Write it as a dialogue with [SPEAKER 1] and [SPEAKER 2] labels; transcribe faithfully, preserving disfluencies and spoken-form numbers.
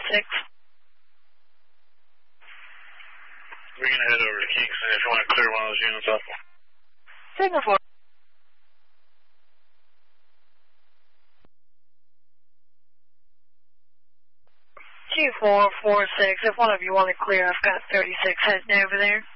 [SPEAKER 1] six.
[SPEAKER 2] We're going to head over to Kingston if you want to clear one of those units up.
[SPEAKER 1] Signal four. G four four six, if one of you want to clear, I've got thirty-six heading over there.